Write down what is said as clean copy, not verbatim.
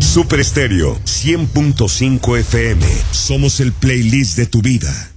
Super Estéreo 100.5 FM. Somos el playlist de tu vida.